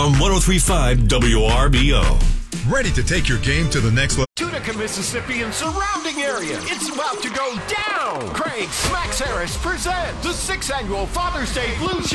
on 103.5 WRBO. Ready to take your game to the next level. Tunica, Mississippi and surrounding area. It's about to go down. Craig Smacks Harris presents the 6th annual Father's Day Blue